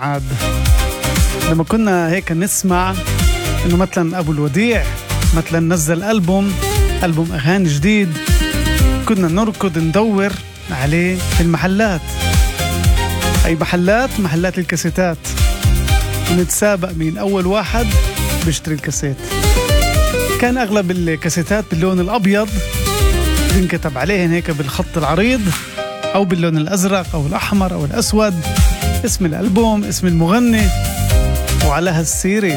عاد لما كنا هيك نسمع إنه مثلا أبو الوديع مثلا نزل ألبوم أغاني جديد، كنا نركض ندور عليه في المحلات، أي محلات الكاسيتات، ونتسابق مين أول واحد بيشتري الكاسيت. كان أغلب الكاسيتات باللون الأبيض بنكتب عليهن هيك بالخط العريض أو باللون الأزرق أو الأحمر أو الأسود اسم الألبوم، اسم المغني. وعلى هالسيرة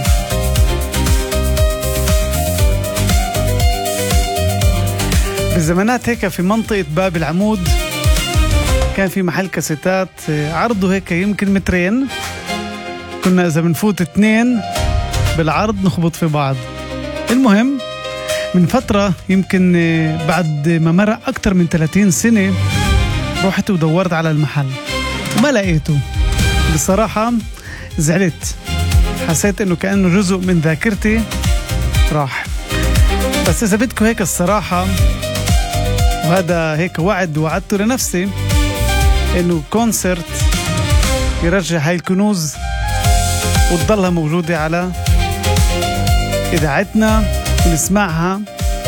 بالزمانات هيك في منطقة باب العمود كان في محل كاسيتات عرضه هيك يمكن مترين، كنا إذا بنفوت 2 بالعرض نخبط في بعض. المهم من فترة يمكن بعد ما مرق أكتر من 30 سنة رحت ودورت على المحل وما لقيته. بصراحة زعلت، حسيت إنه كأنه جزء من ذاكرتي راح. بس إذا بدكم هيك الصراحة، وهذا هيك وعدته لنفسي إنه كونسرت يرجع هاي الكنوز وتضلها موجودة على إذاعتنا ونسمعها.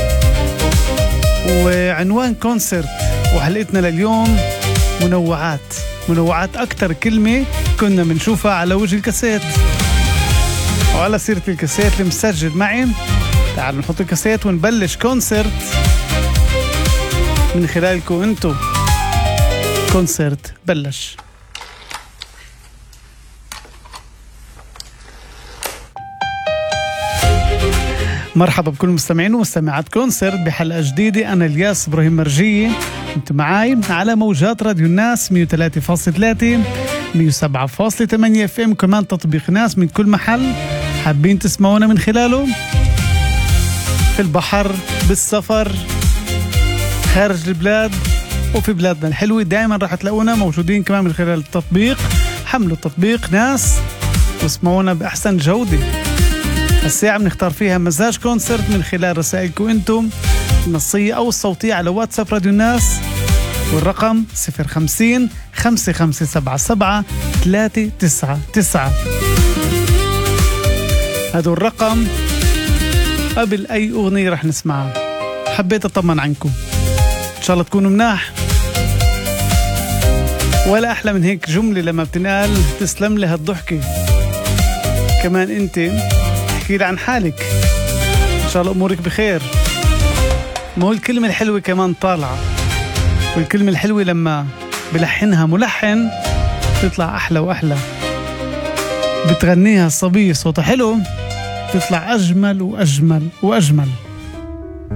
وعنوان كونسرت وحلقتنا لليوم منوعات أكتر كلمة كنا بنشوفها على وجه الكاسيت. وعلى سيرة الكاسيت اللي مسجل معي، تعالوا نحط الكاسيت ونبلش كونسرت من خلالكم انتو. كونسرت بلش. مرحبا بكل مستمعين ومستمعات كونسرت بحلقة جديدة. أنا الياس إبراهيم مرجية، انتم معاي على موجات راديو الناس 103.3 107.8 FM، كمان تطبيق ناس من كل محل حابين تسمعونا من خلاله، في البحر، بالسفر، خارج البلاد، وفي بلادنا الحلوة. دائما راح تلاقونا موجودين كمان من خلال التطبيق. حملوا التطبيق ناس واسمعونا بأحسن جودة. الساعة بنختار فيها مزاج كونسرت من خلال رسائلكم انتم النصية أو الصوتية على واتساب راديو الناس، والرقم 050 5577 399. هذا الرقم قبل أي أغنية رح نسمعها. حبيت أطمن عنكم، إن شاء الله تكونوا مناح. ولا أحلى من هيك جملة لما بتنقال تسلم لي هالضحكة. كمان أنت احكي لي عن حالك، إن شاء الله أمورك بخير. ما هو الكلمة الحلوة كمان طالعة، والكلمة الحلوة لما بلحنها ملحن تطلع أحلى وأحلى. بتغنيها الصبية صوتها حلو تطلع أجمل وأجمل وأجمل.